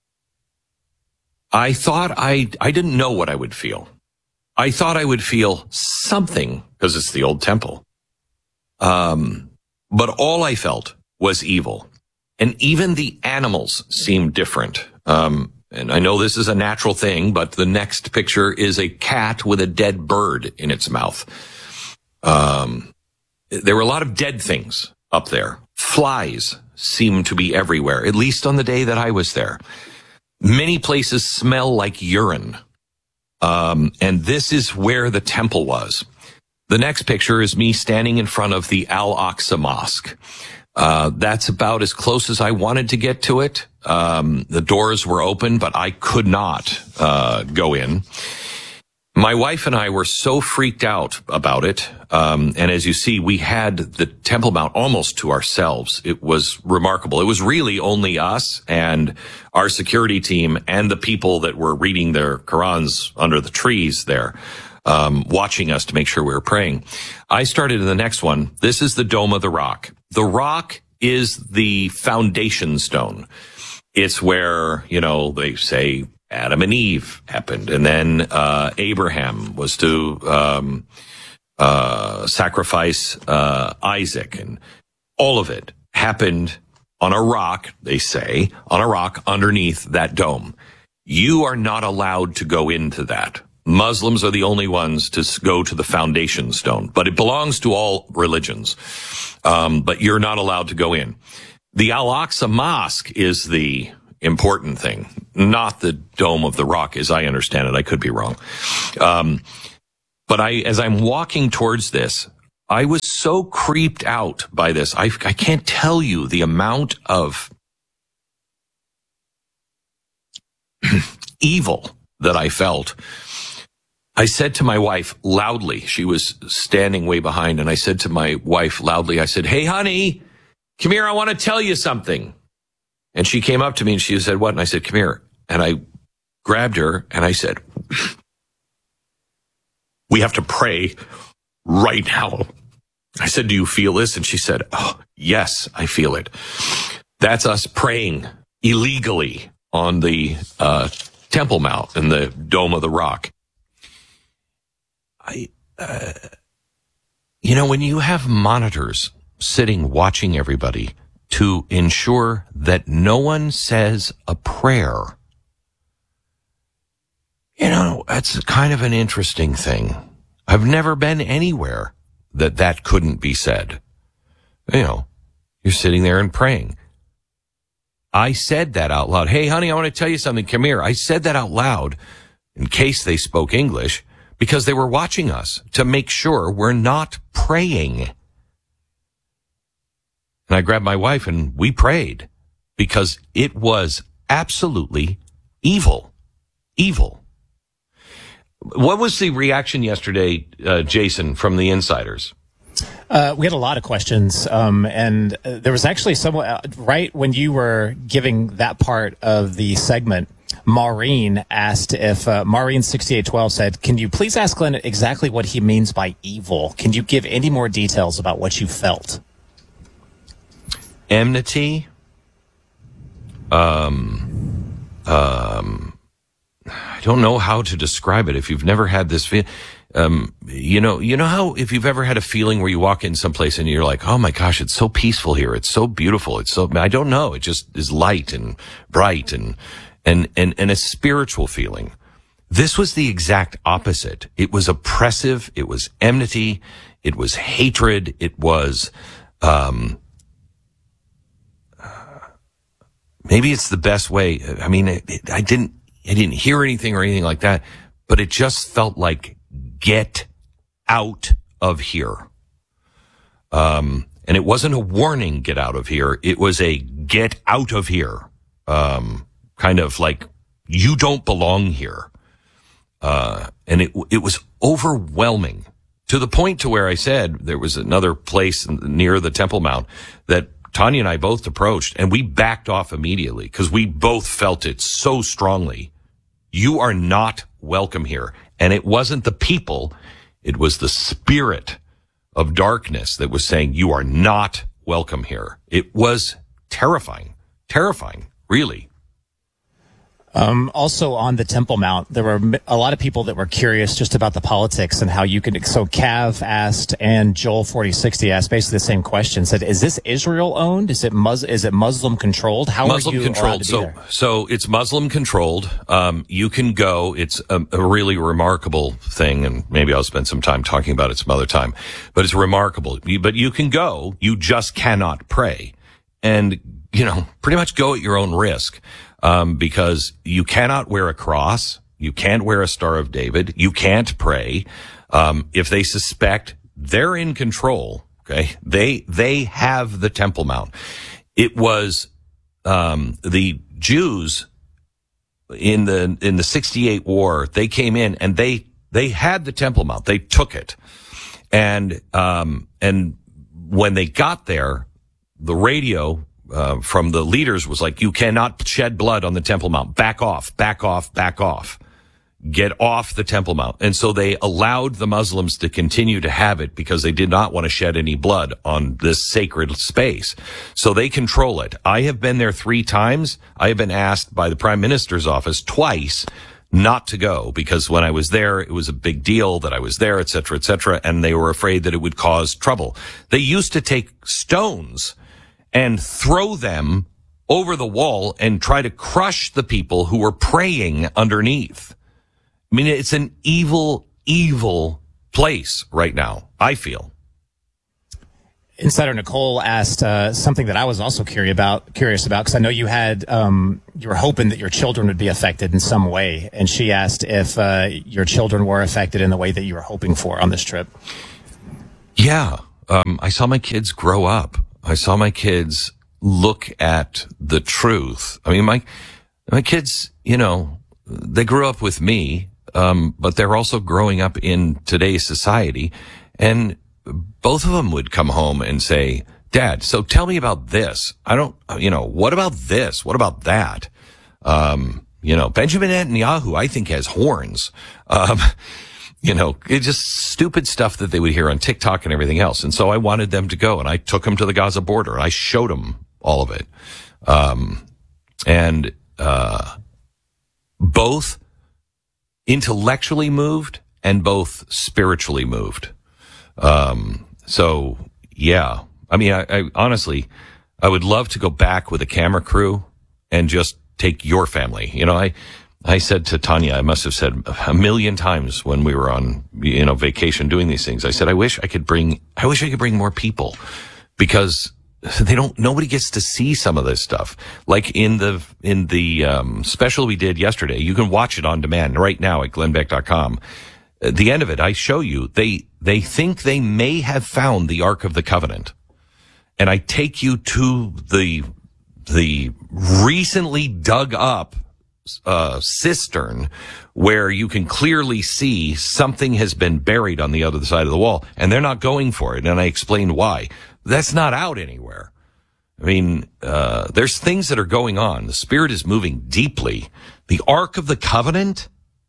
[SPEAKER 1] I thought I, I didn't know what I would feel. I thought I would feel something because it's the old temple. Um, but all I felt was evil. And even the animals seem different. Um, and I know this is a natural thing, but the next picture is a cat with a dead bird in its mouth. Um, there were a lot of dead things up there. Flies seem to be everywhere, at least on the day that I was there. Many places smell like urine. Um, and this is where the temple was. The next picture is me standing in front of the Al-Aqsa Mosque. Uh, that's about as close as I wanted to get to it. Um, the doors were open, but I could not, uh, go in. My wife and I were so freaked out about it. Um, and as you see, we had the Temple Mount almost to ourselves. It was remarkable. It was really only us and our security team and the people that were reading their Qurans under the trees there, um, watching us to make sure we were praying. I started in the next one. This is the Dome of the Rock. The Rock is the foundation stone. It's where, you know, they say Adam and Eve happened, and then uh Abraham was to um uh sacrifice uh Isaac, and all of it happened on a rock, they say, on a rock underneath that dome. You are not allowed to go into that. Muslims are the only ones to go to the foundation stone, but it belongs to all religions. Um, but you're not allowed to go in. The Al-Aqsa Mosque is the important thing, not the Dome of the Rock, as I understand it. I could be wrong. Um, but I, as I'm walking towards this, I was so creeped out by this. I, I can't tell you the amount of evil that I felt. I said to my wife loudly, she was standing way behind, and I said to my wife loudly, I said, "Hey, honey, come here. I want to tell you something." And she came up to me and she said, "What?" And I said, "Come here." And I grabbed her and I said, "We have to pray right now." I said, "Do you feel this?" And she said, "Oh, yes, I feel it." That's us praying illegally on the uh, Temple Mount and the Dome of the Rock. I, uh, you know, when you have monitors sitting watching everybody to ensure that no one says a prayer, you know, that's kind of an interesting thing. I've never been anywhere that that couldn't be said. You know, you're sitting there and praying. I said that out loud. "Hey, honey, I want to tell you something. Come here." I said that out loud in case they spoke English, because they were watching us to make sure we're not praying. And I grabbed my wife and we prayed because it was absolutely evil. Evil. What was the reaction yesterday, uh, Jason, from the insiders?
[SPEAKER 15] Uh, we had a lot of questions, um, and uh, there was actually someone, uh, right when you were giving that part of the segment, Maureen asked if, uh, Maureen sixty-eight twelve said, "Can you please ask Glenn exactly what he means by evil? Can you give any more details about what you felt?"
[SPEAKER 1] Enmity, um, um, I don't know how to describe it. If you've never had this feeling, um, you know, you know how if you've ever had a feeling where you walk in someplace and you're like, "Oh my gosh, it's so peaceful here. It's so beautiful. It's so," I don't know. It just is light and bright and, and, and, and a spiritual feeling. This was the exact opposite. It was oppressive. It was enmity. It was hatred. It was, um, maybe it's the best way. I mean, it, it, I didn't, I didn't hear anything or anything like that, but it just felt like, get out of here. Um, and it wasn't a warning, get out of here. It was a get out of here. Um, kind of like, you don't belong here. Uh, and it, it was overwhelming to the point to where I said there was another place near the Temple Mount that Tanya and I both approached, and we backed off immediately because we both felt it so strongly. You are not welcome here. And it wasn't the people, it was the spirit of darkness that was saying, you are not welcome here. It was terrifying, terrifying, really.
[SPEAKER 15] Um, also on the Temple Mount, there were a lot of people that were curious just about the politics and how you can. So Cav asked, and Joel forty sixty asked basically the same question. Said, "Is this Israel owned? Is it Mus- Is it Muslim controlled? How
[SPEAKER 1] Muslim
[SPEAKER 15] are you
[SPEAKER 1] controlled.
[SPEAKER 15] allowed to
[SPEAKER 1] so,
[SPEAKER 15] be there?"
[SPEAKER 1] so it's Muslim controlled. Um, you can go. It's a, a really remarkable thing, and maybe I'll spend some time talking about it some other time. But it's remarkable. You, but you can go. You just cannot pray, and you know, pretty much go at your own risk. Um, because you cannot wear a cross, you can't wear a Star of David, you can't pray. Um, if they suspect, they're in control. Okay, they they have the Temple Mount. It was um, the Jews in the in the sixty-eight war. They came in and they they had the Temple Mount. They took it, and um, and when they got there, the radio. Uh, from the leaders was like, you cannot shed blood on the Temple Mount. Back off, back off, back off. get off the Temple Mount. And so they allowed the Muslims to continue to have it because they did not want to shed any blood on this sacred space. So they control it. I have been there three times. I have been asked by the Prime Minister's office twice not to go because when I was there, it was a big deal that I was there, et cetera, et cetera. And they were afraid that it would cause trouble. They used to take stones and throw them over the wall and try to crush the people who were praying underneath. I mean, it's an evil, evil place right now, I feel.
[SPEAKER 15] Insider Nicole asked uh, something that I was also curious about, curious about, because I know you had, um, you were hoping that your children would be affected in some way. And she asked if uh, your children were affected in the way that you were hoping for on this trip.
[SPEAKER 1] Yeah. Um, I saw my kids grow up. I saw my kids look at the truth. I mean, my, my kids, you know, they grew up with me. Um, but they're also growing up in today's society. And both of them would come home and say, Dad, so tell me about this. I don't, you know, what about this? What about that? Um, you know, Benjamin Netanyahu, I think, has horns. Um, you know, it's just stupid stuff that they would hear on TikTok and everything else. And so I wanted them to go and I took them to the Gaza border and I showed them all of it. Um, and, uh, both intellectually moved and both spiritually moved. Um, so yeah, I mean, I, I honestly, I would love to go back with a camera crew and just take your family. You know, I, I said to Tanya, I must have said a million times when we were on, you know, vacation doing these things. I said, I wish I could bring, I wish I could bring more people because they don't, nobody gets to see some of this stuff. Like in the, in the, um, special we did yesterday, you can watch it on demand right now at glenn beck dot com. At the end of it, I show you, they, they think they may have found the Ark of the Covenant. And I take you to the, the recently dug up, uh, cistern where you can clearly see something has been buried on the other side of the wall and they're not going for it. And I explained why. That's not out anywhere. I mean, uh, there's things that are going on. The Spirit is moving deeply. The Ark of the Covenant,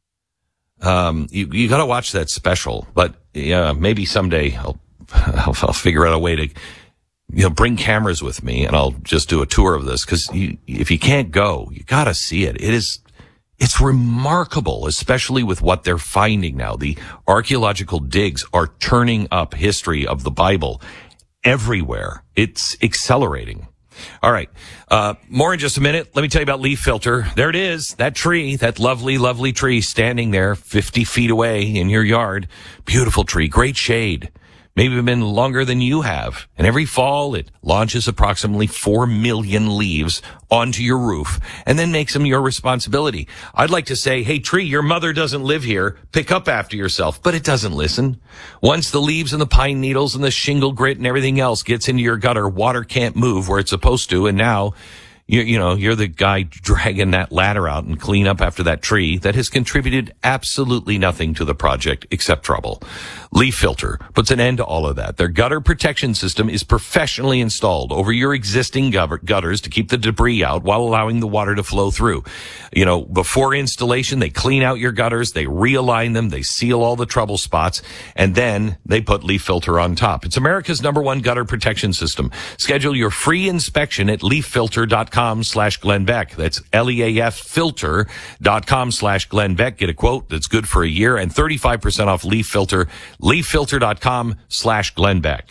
[SPEAKER 1] um, you, you gotta watch that special, but, yeah, maybe someday I'll, I'll, I'll figure out a way to, you know, bring cameras with me and I'll just do a tour of this. Cause you, if you can't go, you gotta see it. It is, it's remarkable, especially with what they're finding now. The archaeological digs are turning up history of the Bible everywhere. It's accelerating. All right. Uh, more in just a minute. Let me tell you about Leaf Filter. There it is. That tree, that lovely, lovely tree standing there fifty feet away in your yard. Beautiful tree. Great shade. Maybe been longer than you have. And every fall, it launches approximately four million leaves onto your roof and then makes them your responsibility. I'd like to say, hey, tree, your mother doesn't live here. Pick up after yourself. But it doesn't listen. Once the leaves and the pine needles and the shingle grit and everything else gets into your gutter, water can't move where it's supposed to. And now, you, you know, you're the guy dragging that ladder out and clean up after that tree that has contributed absolutely nothing to the project except trouble. Leaf Filter puts an end to all of that. Their gutter protection system is professionally installed over your existing gutters to keep the debris out while allowing the water to flow through. You know, before installation, they clean out your gutters, they realign them, they seal all the trouble spots, and then they put Leaf Filter on top. It's America's number one gutter protection system. Schedule your free inspection at leaf filter dot com slash Glenn Beck. That's L E A F filter dot com slash Glenn Beck. Get a quote that's good for a year and thirty-five percent off Leaf Filter. leaf filter dot com slash Glenn Beck.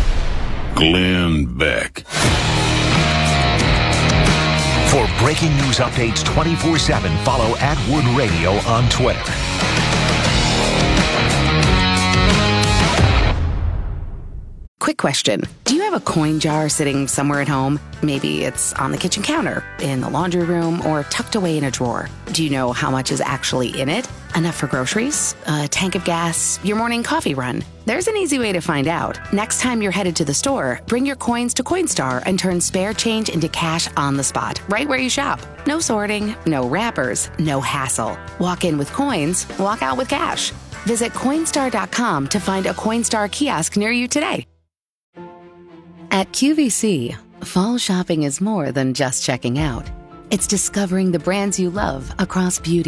[SPEAKER 18] Glenn Beck.
[SPEAKER 4] For breaking news updates twenty-four seven, follow at Wood Radio on Twitter.
[SPEAKER 7] Quick question. Do you have a coin jar sitting somewhere at home? Maybe it's on the kitchen counter, in the laundry room, or tucked away in a drawer. Do you know how much is actually in it? Enough for groceries, a tank of gas, your morning coffee run? There's an easy way to find out. Next time you're headed to the store, bring your coins to Coinstar and turn spare change into cash on the spot, right where you shop. No sorting, no wrappers, no hassle. Walk in with coins, walk out with cash. Visit Coinstar dot com to find a Coinstar kiosk near you today. At Q V C, fall shopping is more than just checking out. It's discovering the brands you love across beauty,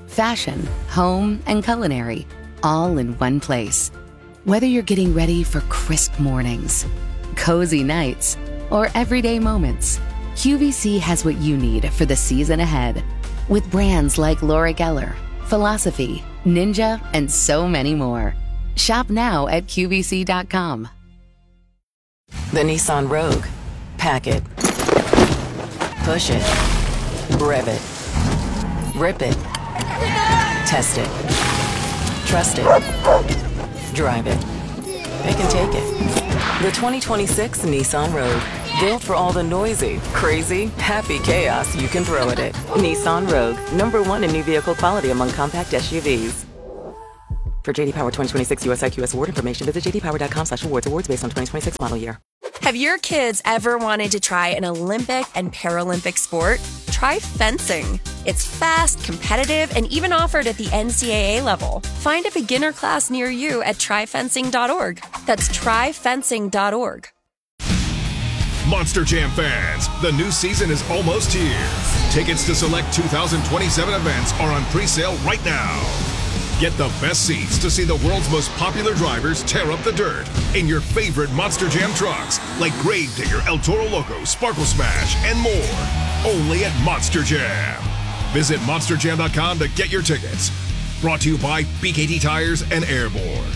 [SPEAKER 7] fashion, home, and culinary, all in one place. Whether you're getting ready for crisp mornings, cozy nights, or everyday moments, Q V C has what you need for the season ahead. With brands like Laura Geller, Philosophy, Ninja, and so many more. Shop now at Q V C dot com.
[SPEAKER 8] The Nissan Rogue. Pack it. Push it. Rev it. Rip it. Test it. Trust it. Drive it. They can take it. The twenty twenty-six Nissan Rogue. Built for all the noisy, crazy, happy chaos you can throw at it. Nissan Rogue. Number one in new vehicle quality among compact S U Vs. For J D Power twenty twenty-six U S I Q S award information, visit j d power dot com slash awards. Awards based on twenty twenty-six model year.
[SPEAKER 19] Have your kids ever wanted to try an Olympic and Paralympic sport? Try fencing. It's fast, competitive, and even offered at the N C double A level. Find a beginner class near you at try fencing dot org. That's try fencing dot org.
[SPEAKER 20] Monster Jam fans, the new season is almost here. Tickets to select two thousand twenty-seven events are on pre-sale right now. Get the best seats to see the world's most popular drivers tear up the dirt in your favorite Monster Jam trucks, like Gravedigger, El Toro Loco, Sparkle Smash, and more. Only at Monster Jam. Visit monster jam dot com to get your tickets. Brought to you by B K T Tires and Airborne.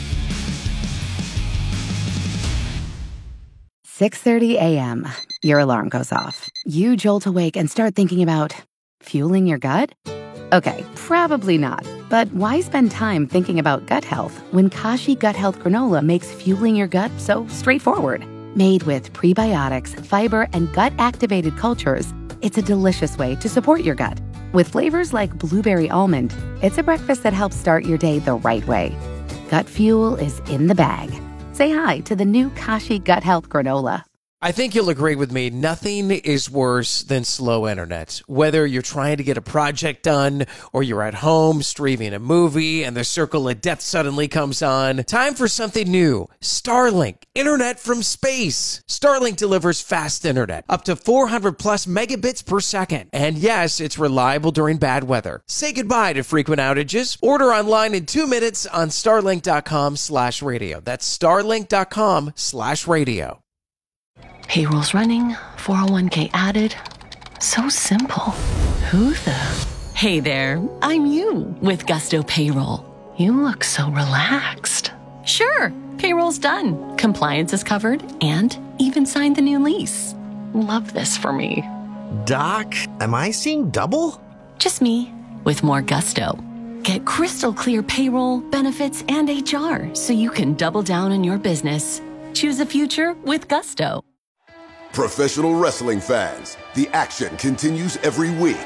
[SPEAKER 7] six thirty a.m. Your alarm goes off. You jolt awake and start thinking about fueling your gut? Okay, probably not. But why spend time thinking about gut health when Kashi Gut Health Granola makes fueling your gut so straightforward? Made with prebiotics, fiber, and gut-activated cultures, it's a delicious way to support your gut. With flavors like blueberry almond, it's a breakfast that helps start your day the right way. Gut fuel is in the bag. Say hi to the new Kashi Gut Health Granola.
[SPEAKER 21] I think you'll agree with me, nothing is worse than slow internet. Whether you're trying to get a project done or you're at home streaming a movie and the circle of death suddenly comes on, time for something new. Starlink, internet from space. Starlink delivers fast internet, up to four hundred plus megabits per second. And yes, it's reliable during bad weather. Say goodbye to frequent outages. Order online in two minutes on starlink dot com slash radio. That's starlink dot com slash radio.
[SPEAKER 22] Payroll's running, four oh one k added. So simple. Who the? Hey there, I'm you with Gusto Payroll. You look so relaxed. Sure, payroll's done. Compliance is covered and even signed the new lease. Love this for me.
[SPEAKER 12] Doc, am I seeing double?
[SPEAKER 22] Just me with more Gusto. Get crystal clear payroll, benefits, and H R so you can double down on your business. Choose a future with Gusto.
[SPEAKER 23] Professional wrestling fans, the action continues every week.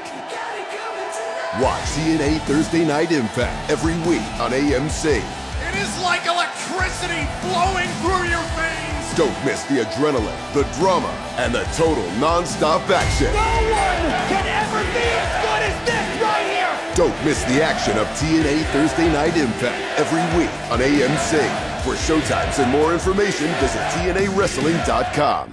[SPEAKER 23] Watch T N A Thursday Night Impact every week on A M C.
[SPEAKER 24] It is like electricity flowing through your veins.
[SPEAKER 23] Don't miss the adrenaline, the drama, and the total non-stop action.
[SPEAKER 24] No one can ever be as good as this right here.
[SPEAKER 23] Don't miss the action of T N A Thursday Night Impact every week on A M C. For showtimes and more information, visit T N A wrestling dot com.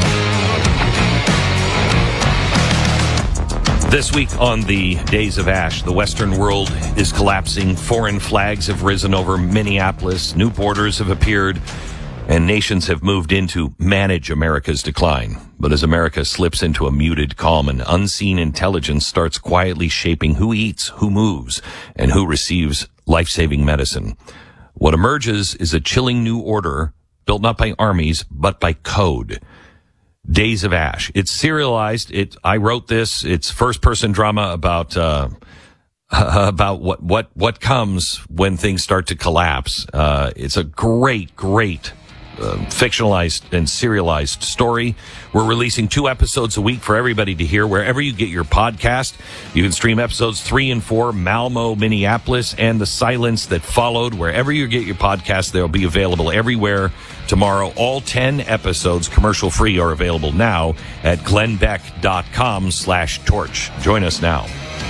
[SPEAKER 1] This week on the Days of Ash, the Western world is collapsing. Foreign flags have risen over Minneapolis. New borders have appeared. And nations have moved in to manage America's decline. But as America slips into a muted calm, an unseen intelligence starts quietly shaping who eats, who moves, and who receives life-saving medicine. What emerges is a chilling new order built not by armies, but by code. Days of Ash. It's serialized. It, I wrote this. It's first-person drama about uh, about what what what comes when things start to collapse. Uh, it's a great, great uh, fictionalized and serialized story. We're releasing two episodes a week for everybody to hear wherever you get your podcast. You can stream episodes three and four, Malmo, Minneapolis, and The Silence That Followed. Wherever you get your podcast, they'll be available everywhere tomorrow. All ten episodes, commercial-free, are available now at glenn beck dot com slash torch. Join us now.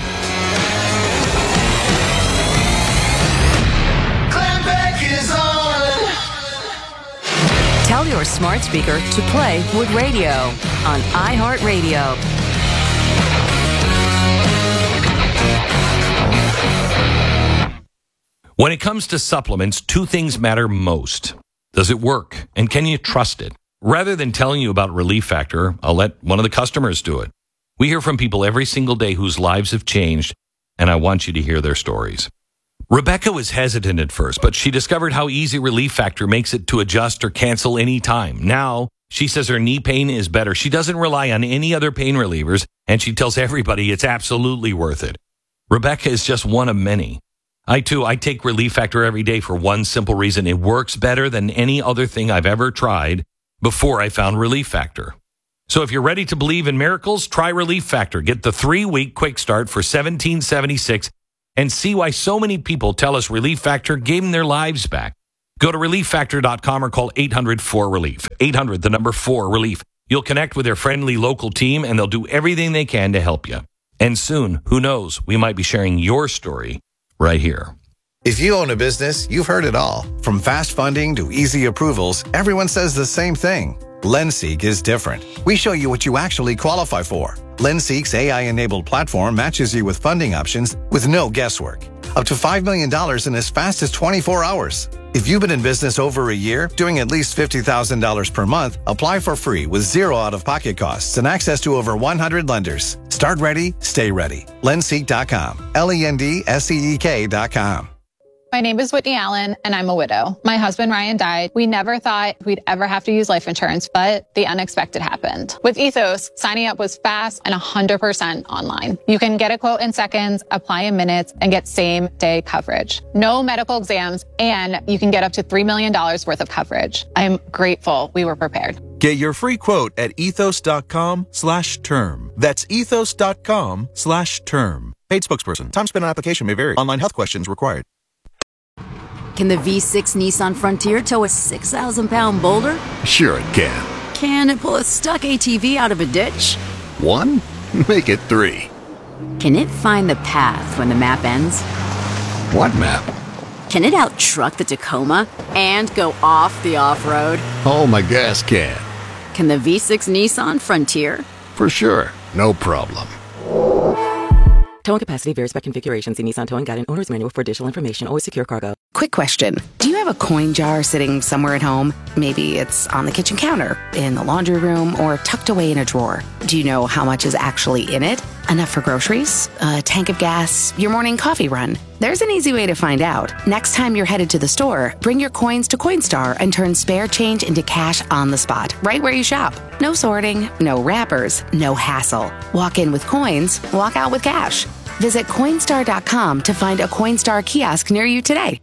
[SPEAKER 24] Glenn Beck is on.
[SPEAKER 8] Tell your smart speaker to play Wood Radio on iHeartRadio.
[SPEAKER 1] When it comes to supplements, two things matter most. Does it work? And can you trust it? Rather than telling you about Relief Factor, I'll let one of the customers do it. We hear from people every single day whose lives have changed, and I want you to hear their stories. Rebecca was hesitant at first, but she discovered how easy Relief Factor makes it to adjust or cancel any time. Now, she says her knee pain is better. She doesn't rely on any other pain relievers, and she tells everybody it's absolutely worth it. Rebecca is just one of many. I, too, I take Relief Factor every day for one simple reason. It works better than any other thing I've ever tried before I found Relief Factor. So if you're ready to believe in miracles, try Relief Factor. Get the three-week quick start for seventeen dollars and seventy-six cents and see why so many people tell us Relief Factor gave them their lives back. Go to relief factor dot com or call eight hundred four relief. eight hundred, the number four, relief. You'll connect with their friendly local team, and they'll do everything they can to help you. And soon, who knows, we might be sharing your story right here.
[SPEAKER 2] If you own a business, you've heard it all. From fast funding to easy approvals, everyone says the same thing. LendSeek is different. We show you what you actually qualify for. LendSeek's A I-enabled platform matches you with funding options with no guesswork. Up to five million dollars in as fast as twenty-four hours. If you've been in business over a year, doing at least fifty thousand dollars per month, apply for free with zero out-of-pocket costs and access to over one hundred lenders. Start ready, stay ready. Lendseek dot com. L E N D S E E K dot com.
[SPEAKER 3] My name is Whitney Allen, and I'm a widow. My husband, Ryan, died. We never thought we'd ever have to use life insurance, but the unexpected happened. With Ethos, signing up was fast and one hundred percent online. You can get a quote in seconds, apply in minutes, and get same-day coverage. No medical exams, and you can get up to three million dollars worth of coverage. I'm grateful we were prepared.
[SPEAKER 5] Get your free quote at ethos dot com slash term. That's ethos dot com slash term. Paid spokesperson. Time spent on application may vary. Online health questions required.
[SPEAKER 10] Can the V six Nissan Frontier tow a six thousand pound boulder?
[SPEAKER 18] Sure it can.
[SPEAKER 10] Can it pull a stuck A T V out of a ditch?
[SPEAKER 18] One? Make it three.
[SPEAKER 10] Can it find the path when the map ends?
[SPEAKER 18] What map?
[SPEAKER 10] Can it out-truck the Tacoma and go off the off-road?
[SPEAKER 18] Oh, my gas can.
[SPEAKER 10] Can the V six Nissan Frontier?
[SPEAKER 18] For sure. No problem.
[SPEAKER 8] Towing capacity varies by configuration. See Nissan Towing Guide and Owner's Manual for additional information. Always secure cargo.
[SPEAKER 7] Quick question. Do you have a coin jar sitting somewhere at home? Maybe it's on the kitchen counter, in the laundry room, or tucked away in a drawer. Do you know how much is actually in it? Enough for groceries? A tank of gas? Your morning coffee run? There's an easy way to find out. Next time you're headed to the store, bring your coins to Coinstar and turn spare change into cash on the spot, right where you shop. No sorting, no wrappers, no hassle. Walk in with coins, walk out with cash. Visit Coinstar dot com to find a Coinstar kiosk near you today.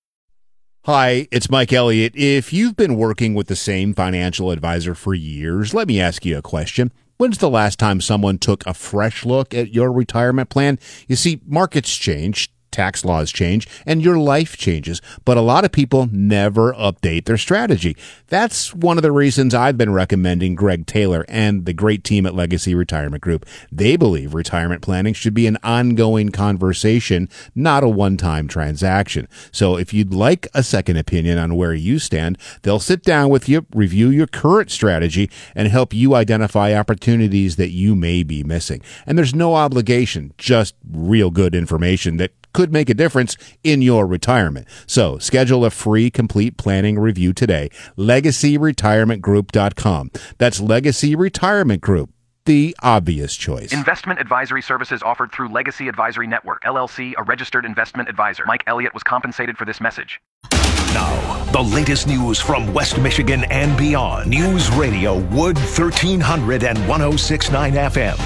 [SPEAKER 25] Hi, it's Mike Elliott. If you've been working with the same financial advisor for years, let me ask you a question. When's the last time someone took a fresh look at your retirement plan? You see, markets change, tax laws change, and your life changes, but a lot of people never update their strategy. That's one of the reasons I've been recommending Greg Taylor and the great team at Legacy Retirement Group. They believe retirement planning should be an ongoing conversation, not a one-time transaction. So if you'd like a second opinion on where you stand, they'll sit down with you, review your current strategy, and help you identify opportunities that you may be missing. And there's no obligation, just real good information that could make a difference in your retirement. So schedule a free complete planning review today. legacy retirement group dot com. That's Legacy Retirement Group, the obvious choice.
[SPEAKER 26] Investment advisory services offered through Legacy Advisory Network, L L C, a registered investment advisor. Mike Elliott was compensated for this message.
[SPEAKER 4] Now, the latest news from West Michigan and beyond. News Radio Wood thirteen hundred and one oh six point nine F M.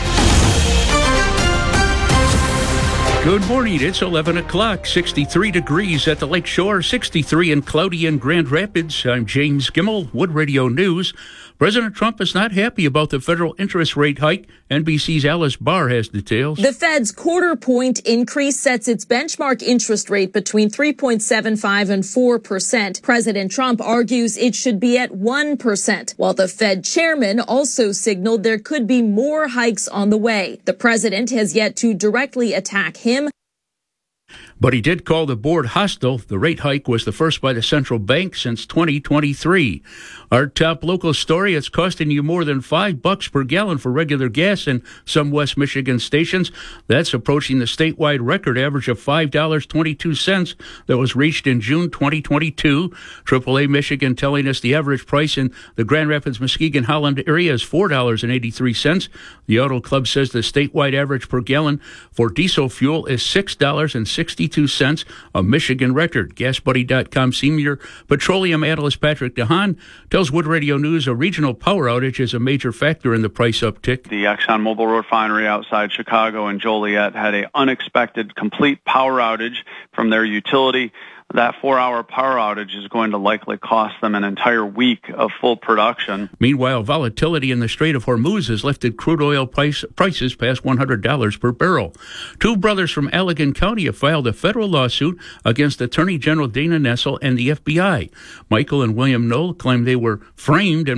[SPEAKER 9] Good morning. It's eleven o'clock, sixty-three degrees at the Lake Shore, sixty-three in cloudy in Grand Rapids. I'm James Gimmel, Wood Radio News. President Trump is not happy about the federal interest rate hike. N B C's Alice Barr has details.
[SPEAKER 27] The Fed's quarter point increase sets its benchmark interest rate between three point seven five and four percent. President Trump argues it should be at one percent, while the Fed chairman also signaled there could be more hikes on the way. The president has yet to directly attack him.
[SPEAKER 9] But he did call the board hostile. The rate hike was the first by the central bank since twenty twenty-three. Our top local story, it's costing you more than five bucks per gallon for regular gas in some West Michigan stations. That's approaching the statewide record average of five dollars and twenty-two cents that was reached in June twenty twenty-two. triple A Michigan telling us the average price in the Grand Rapids, Muskegon, Holland area is four dollars and eighty-three cents. The Auto Club says the statewide average per gallon for diesel fuel is six dollars and sixty-two cents, a Michigan record. Gas Buddy dot com senior petroleum analyst Patrick DeHaan tells Wood Radio News a regional power outage is a major factor in the price uptick.
[SPEAKER 6] The ExxonMobil refinery outside Chicago and Joliet had an unexpected complete power outage from their utility. That four-hour power outage is going to likely cost them an entire week of full production.
[SPEAKER 9] Meanwhile, volatility in the Strait of Hormuz has lifted crude oil price, prices past one hundred dollars per barrel. Two brothers from Allegan County have filed a federal lawsuit against Attorney General Dana Nessel and the F B I. Michael and William Knoll claim they were framed and